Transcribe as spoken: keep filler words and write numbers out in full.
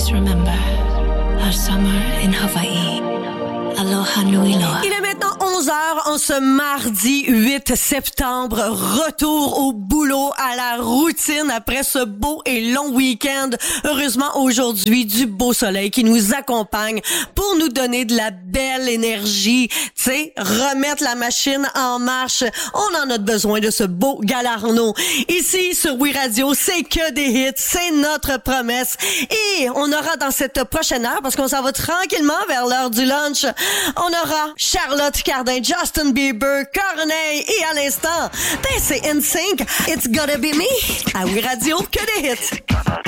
always remember our summer in Hawaii. Aloha nui loa. Il est maintenant onze heures en ce mardi huit septembre. Retour au boulot, à la routine après ce beau et long week-end. Heureusement, aujourd'hui, du beau soleil qui nous accompagne pour nous donner de la belle énergie. Tu sais, remettre la machine en marche. On en a besoin de ce beau galarno. Ici, sur Oui Radio, c'est que des hits. C'est notre promesse. Et on aura dans cette prochaine heure, parce qu'on s'en va tranquillement vers l'heure du lunch, on aura Charlotte Cardin, Justin Bieber, Corneille et à l'instant, ben c'est N Sync, It's Gotta Be Me. À Oui Radio, que des hits.